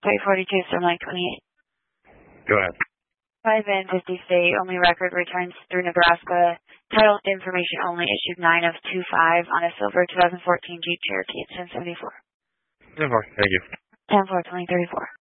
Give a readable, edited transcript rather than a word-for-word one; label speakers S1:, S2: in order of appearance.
S1: 342, Sterling 28.
S2: Go ahead.
S1: 5 and 50 state, only record returns through Nebraska. Title information only, issued 9 of 25 on a silver 2014 Jeep Cherokee at 1074.
S2: 10-4, thank you.
S1: 10-4, 2034.